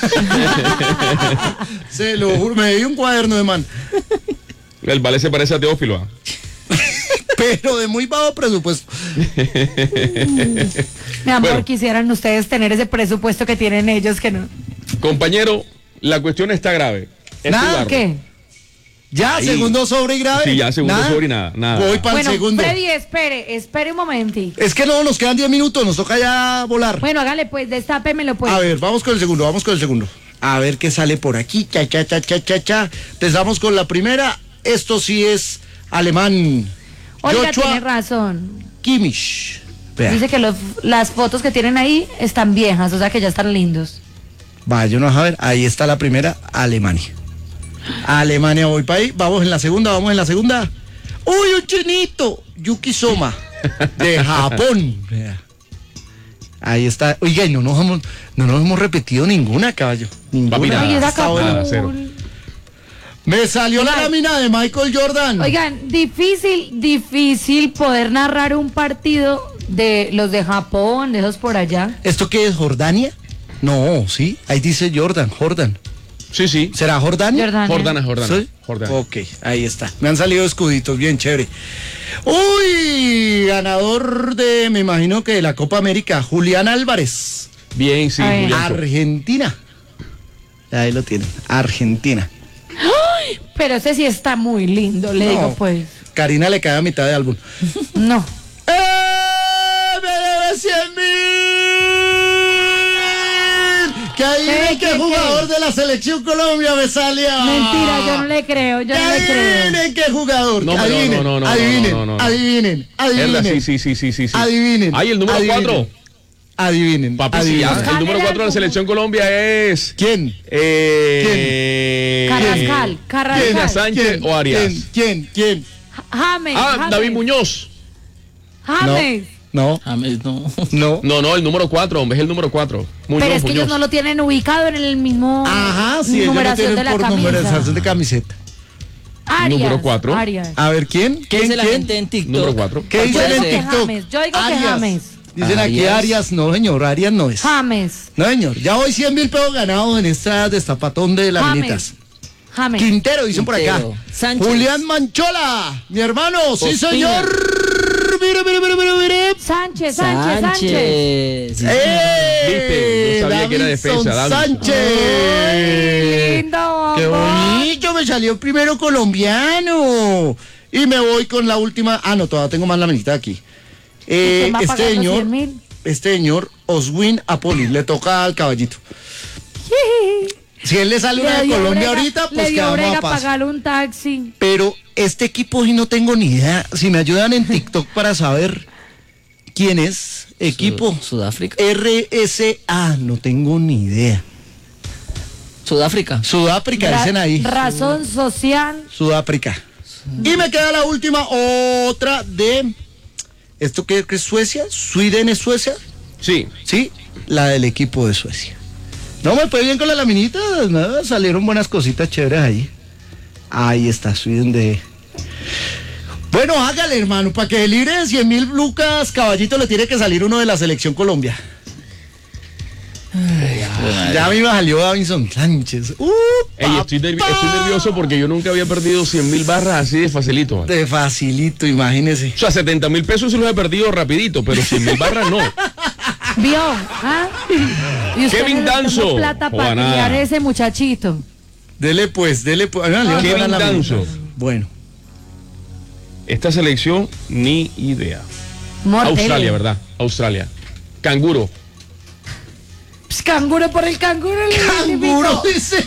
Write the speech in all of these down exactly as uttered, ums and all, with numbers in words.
Se lo juro, me dio un cuaderno de man. El vale se parece a Teófilo. ¿Ah? Pero de muy bajo presupuesto. Mi amor, Bueno. quisieran ustedes tener ese presupuesto que tienen ellos que no. Compañero, la cuestión está grave. Es Nada, jugarlo. ¿Qué? Ya, Ahí. segundo sobre y grave. Sí, ya, segundo sobre y nada, nada. Voy para el Bueno, segundo. Freddy, espere, espere un momentico. Es que no, nos quedan diez minutos, nos toca ya volar. Bueno, hágale pues, destápemelo pues. A ver, vamos con el segundo, vamos con el segundo. A ver qué sale por aquí. Cha, cha, cha, cha, cha, cha. Empezamos con la primera. Esto sí es alemán. Oiga, Joshua tiene razón. Kimmich. Vea. Dice que los, las fotos que tienen ahí están viejas, o sea que ya están lindos. Váyanos a ver, ahí está la primera, Alemania. Alemania, voy para ahí. Vamos en la segunda, vamos en la segunda. ¡Uy, un chinito! Yuki Soma, de Japón. Vea. Ahí está. Oiga, y no nos hemos, no nos hemos repetido ninguna, caballo. Ninguna. Papi, nada. Ay, esa Está buena. Nada, cero. Capul. Me salió la Oiga. lámina de Michael Jordan. Oigan, difícil, difícil poder narrar un partido de los de Japón, de esos por allá. ¿Esto qué es, Jordania? No, sí, ahí dice Jordan, Jordan. Sí, sí. ¿Será Jordania? Jordania. Jordana, Jordana. ¿Sí? Jordana. Ok, ahí está. Me han salido escuditos, bien chévere. Uy, ganador de, me imagino que de la Copa América, Julián Álvarez, Bien, sí, A ver. Juliancho. Argentina. Ahí lo tienen, Argentina. Pero ese sí está muy lindo, le No. digo pues. Karina le cae a mitad de álbum. No. ¡Eh! ¡Me debe cien mil! Que ahí ¿Qué, ven qué qué, jugador qué? de la selección Colombia me sale. Mentira, yo no le creo, yo no le creo. Adivinen qué jugador. No, no, adivinen, no, no, no, adivinen, no, no, no, no. adivinen, adivinen. Herda, sí, sí, sí, sí, sí, sí. Adivinen. Ay, el número adivinen, cuatro. Adivinen. Papi, sí, adivinen. ya. Buscale El número el cuatro de la álbum. selección Colombia es. ¿Quién? Eh, Carrascal, Carrascal. ¿Quién? ¿Sánchez ¿Quién? o Arias? ¿Quién? ¿Quién? ¿Quién? James. Ah, James, David Muñoz. James. No, James, no. no. No, no, el número cuatro, hombre, es el número cuatro. Muñoz, Pero es que ellos Muñoz. no lo tienen ubicado en el mismo Ajá, sí, ellos lo numeración tienen de la por camisa. numeración de camiseta. Arias, Número cuatro. Arias. A ver, ¿quién? ¿Qué ¿Quién? dice la ¿Quién? gente en TikTok? Número cuatro. ¿Qué ¿Cuál dicen puede en ser? TikTok? James, yo digo que James. Dicen aquí Arias. Arias, no señor, Arias no es. James. No señor, ya hoy cien mil pesos ganados en esta destapatón de las James. minitas. James. Quintero, dicen por acá. Quintero. Sánchez. Julián Manchola, mi hermano, sí Ospina. señor. Mire, mire, mire, mire, mire. Sánchez, Sánchez, Sánchez. Sánchez. Sí, ¡Eh! Viste, yo sabía que era Davinson defensa, Davinson. Sánchez. Lindo, ¡Qué mamá. bonito! Me salió primero colombiano. Y me voy con la última. Ah, no, todavía tengo más la minita aquí. Eh, ¿Quién va a este pagar los señor, cien mil? este señor, Oswin Apoli, le toca al caballito. Si él le sale una Le de dio Colombia brega- ahorita, le pues dio quedamos brega a paso. pagar un taxi. Pero este equipo sí no tengo ni idea. Si me ayudan en TikTok para saber quién es. Equipo Sud- Sudáfrica. R S A, no tengo ni idea. Sudáfrica. Sudáfrica, Ra- dicen ahí. Razón social. Sudáfrica. Y me queda la última, otra de... ¿Esto qué, qué es Suecia? ¿Sweden es Suecia? Sí. Sí, la del equipo de Suecia. No me fue bien con la laminita, nada, salieron buenas cositas chéveres ahí. Ahí está, Sweden de... Bueno, hágale, hermano, para que libre de cien mil lucas, caballito, le tiene que salir uno de la selección Colombia. Ya a mí me salió Davinson Sánchez. Uh, Ey, estoy, nervi- papá. estoy nervioso porque yo nunca había perdido cien mil barras así de facilito. ¿vale? De facilito, imagínese. O sea, setenta mil pesos se los he perdido rapidito, pero cien mil barras no. ¿Vio? ¿Ah? Y usted Kevin le tomó Danzo. plata para Juana. criar ese muchachito. Dele pues, dele pues. Ah, le Kevin van a la Danzo. laminita. Bueno. Esta selección, ni idea. Mortele. Australia, ¿verdad? Australia. Canguro. Pues, canguro por el canguro. le Canguro, identificó. dice.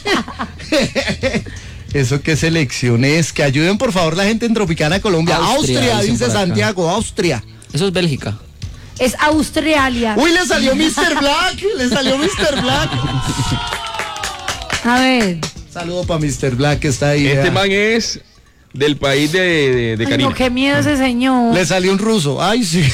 Eso qué selección es. Que ayuden por favor la gente en Tropicana Colombia. Austria, Austria, dicen dice por acá. Santiago, Austria. Eso es Bélgica. Es Australia. Uy, le salió mister Black, le salió mister Black. A ver. Saludo para mister Black que está ahí. Este vea. man es del país de, de, de Ay, Karina. no, qué miedo ese señor. Le salió un ruso. Ay, sí.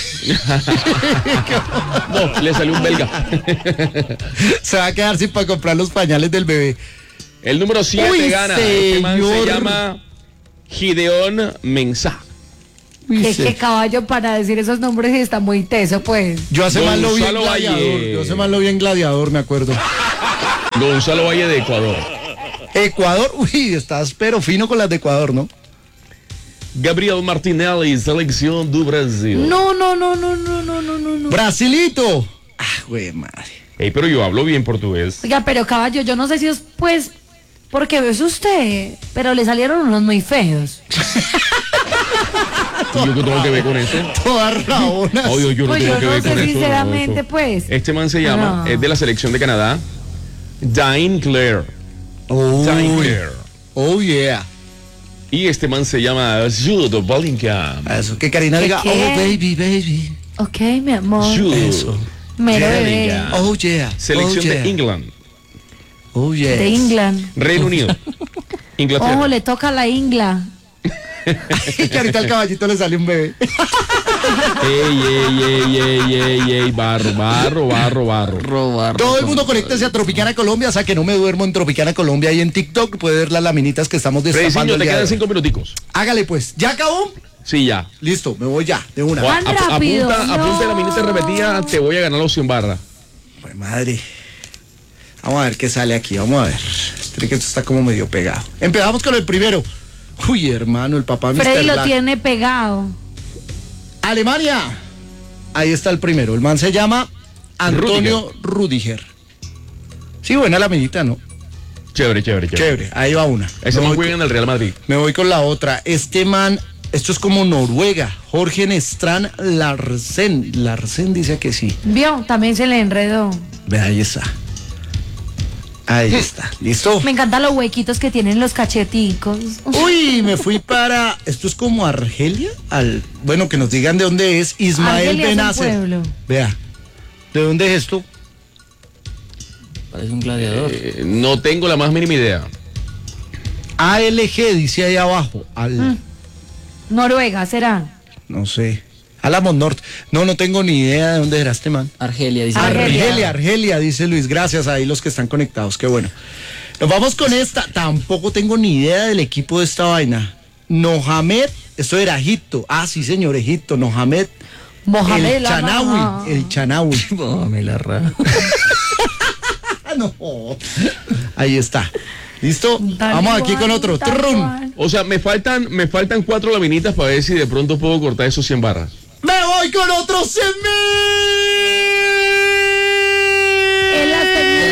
No, le salió un belga. Se va a quedar sin para comprar los pañales del bebé. El número siete Uy, gana. Este man se señor. llama Gideón Mensah. Uy, Es sí. que caballo para decir esos nombres está muy teso, pues. Yo hace más lo vi en Gonzalo Gladiador. Valle. Yo hace más lo vi en Gladiador, me acuerdo. Gonzalo Valle de Ecuador. Ecuador, uy, estás pero fino con las de Ecuador, ¿no? Gabriel Martinelli, selección do Brasil. No, no, no, no, no, no, no, no, no. Brasilito. Ah, güey, madre. Ey, pero yo hablo bien portugués. Oiga, pero caballo, yo no sé si es pues porque es usted, pero le salieron unos muy feos. ¿Y yo qué tengo que ver con eso? Todas rabonas. Obvio, yo no Pues tengo yo que no ver sé con eso. sinceramente, no, eso. pues. Este man se llama, No. es de la selección de Canadá, Dane Claire. Dane Uy. Claire. Oh, yeah. Y este man se llama Jude Bellingham. Eso, que Karina ¿Qué, diga, qué? oh, baby, baby. Ok, mi amor. Jude Eso. Mero bebé. Bellingham. Oh, yeah. Selección oh, yeah. de England, Oh, yeah. De England. Reino Unido, Inglaterra. Ojo, le toca la ingla. Que ahorita al caballito le sale un bebé. Ey, ey, ey, ey, ey, ey, barro, barro, barro, barro. Robar. Todo el mundo conéctese a Tropicana Colombia, o sea que no me duermo en Tropicana Colombia y en TikTok puede ver las laminitas que estamos destapando Frediciño, el te día de quedan hoy. cinco minuticos. Hágale pues, ¿ya acabó? Sí, ya. Listo, me voy ya, de una. Juan, Ap- rápido, apunta, no. apunta la minita repetida, te voy a ganar los cien barras. Pues madre. Vamos a ver qué sale aquí, vamos a ver. Este que esto está como medio pegado. Empezamos con el primero. Uy, hermano, el papá Freddy mister lo Black. tiene pegado. Alemania. Ahí está el primero. El man se llama Antonio Rudiger. Sí, buena la amiguita, ¿no? Chévere, chévere, chévere. Chévere, ahí va una. Ese me, man voy juega con, en el Real Madrid. me voy con la otra. Este man, esto es como Noruega. Jorge Nestran Larsen. Larsen dice que sí. ¿Vio? También se le enredó. Ve, ahí está. Ahí está. ¿Listo? Me encantan los huequitos que tienen los cacheticos. Uy, me fui para. Esto es como Argelia. Al, bueno, que nos digan de dónde es Ismael Argelia es un Benacer. pueblo. Vea. ¿De dónde es esto? Parece un gladiador. Eh, no tengo la más mínima idea. A L G dice ahí abajo. Al. Mm. Noruega, ¿será? No sé. Álamos Norte. No, no tengo ni idea de dónde era este man. Argelia, dice. Argelia. Argelia, Argelia, dice Luis. Gracias ahí los que están conectados. Qué bueno. Nos vamos con esta. Tampoco tengo ni idea del equipo de esta vaina. Mohamed, esto era Egipto. Ah, sí, señor, Egipto. Mohamed. Mohamed el la Chanawi. mamá. El Chanawi. me la ra. Ah, no. Ahí está. ¿Listo? Tal Vamos aquí cual, con otro. tal Trrrun. cual. O sea, me faltan, me faltan cuatro laminitas para ver si de pronto puedo cortar esos cien barras. Me voy con otro cien Él las tenía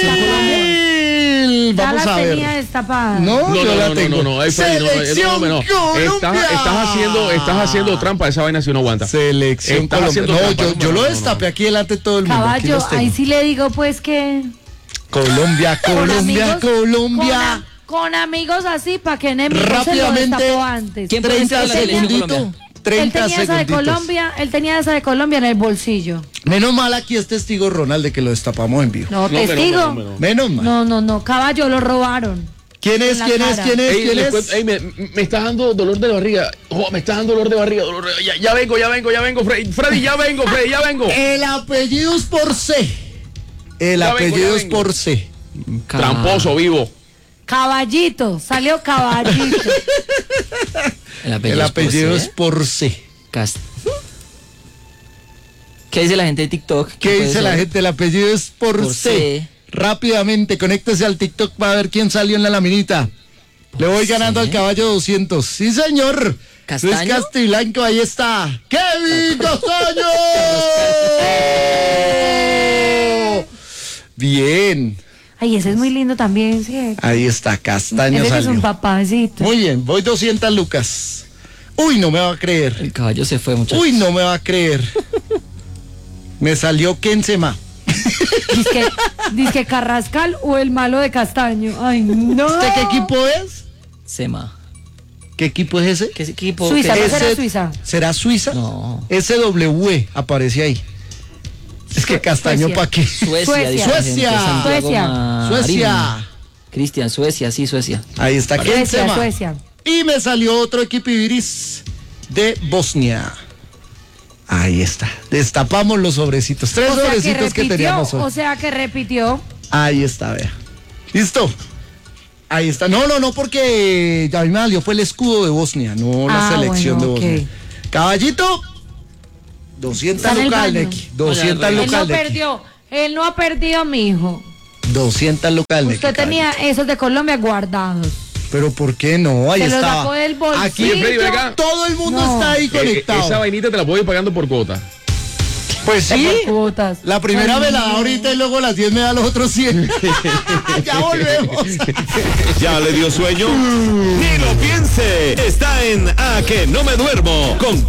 mil. Ya Vamos las a ver. tenía destapadas. No, No, yo no, la no, tengo. no, no, ahí Freddy, no, no, Selección no, no, no. Estás, Colombia. estás haciendo, estás haciendo trampa, esa vaina si no aguanta. Selección Estás Colombia. haciendo No, trampa, yo, no, yo no, lo no, destapé no. aquí delante de todo el mundo. Aquí Caballo, los tengo. ahí sí le digo pues que... Colombia, con Colombia, amigos- Colombia. Con, a- con amigos así, para que Nemi no se lo Rápidamente. destapó antes. ¿Quién puede treinta ser de la selección segunditos. Colombia? Él treinta tenía esa de segunditos. Colombia, él tenía esa de Colombia en el bolsillo. Menos mal aquí es testigo Ronald de que lo destapamos en vivo. No, No, pero, testigo. no, no, no. Menos mal. No, no, no, caballo, lo robaron. ¿Quién es? En la ¿Quién es? cara. ¿Quién es? Ey, ¿Quién les es? cuento- ey, me, me estás dando dolor de barriga. Oh, me estás dando dolor de barriga. dolor de- ya, ya vengo, ya vengo, ya vengo, Freddy. Freddy, ya vengo, Freddy, ya vengo. El apellido es por C. El Ya vengo, apellido ya es vengo. por C. Ca- Tramposo, vivo. Caballito, salió caballito. El apellido, El apellido es es por C. Cast- ¿Qué dice la gente de TikTok? ¿Qué puede dice la ser? gente? El apellido es por, Por C. C. Rápidamente, conéctese al TikTok para ver quién salió en la laminita. Le voy ganando al caballo doscientos. Sí, señor. ¿Castaño? Luis Castiblanco, ahí está. ¡Kevin Castaño! Bien. Ay, ese es muy lindo también, sí. Ahí está, Castaño Ese sí es salió. un papacito. Muy bien, voy doscientas lucas. Uy, no me va a creer. El caballo se fue, muchachos. Uy, no me va a creer. Me salió Kensema. Dice que Carrascal o el malo de Castaño. Ay, no. ¿Usted qué equipo es? Sema. ¿Qué equipo es ese? ¿Qué equipo? Suiza, qué- ¿no será Ese- Suiza? ¿Será Suiza? No. S W E aparece ahí. Es que Castaño, Suecia. ¿para qué? Suecia. Suecia. dice la gente, Suecia. Santiago Suecia. Marín. Suecia. Cristian, Suecia, sí, Suecia. Ahí está Suecia, Kensema. Suecia. Y me salió otro equipo Ibiris de Bosnia. Ahí está. Destapamos los sobrecitos. Tres O sea que sobrecitos que, repitió, teníamos hoy. o sea que repitió. Ahí está, vea. ¿Listo? Ahí está. No, no, no, porque a mí me salió fue el escudo de Bosnia, no la Ah, selección bueno, de ok. Bosnia. Caballito, doscientas Está en el local, baño. Neki. doscientas Él Él no local, Neki. perdió, él no ha perdido, mijo. doscientas lucas del Usted Nequi, tenía esos de Colombia guardados. Pero ¿por qué no? Ahí Se los estaba. sacó del bolsillo. Aquí Oye, Freddy, ven acá. todo el mundo No. está ahí Eh, conectado. esa vainita te la puedo ir pagando por cuota. Pues sí. Por cuotas. La primera Ay, me la da no. ahorita y luego las diez me da los otros cien. Ya volvemos. ¿Ya le dio sueño? Ni lo piense. Está en A que no me duermo con